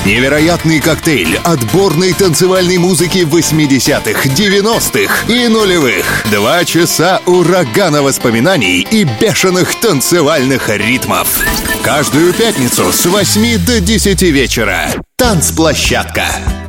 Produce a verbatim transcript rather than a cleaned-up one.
Невероятный коктейль отборной танцевальной музыки восьмидесятых, девяностых и нулевых. Два часа урагана воспоминаний и бешеных танцевальных ритмов. Каждую пятницу с восьми до десяти вечера. Танцплощадка.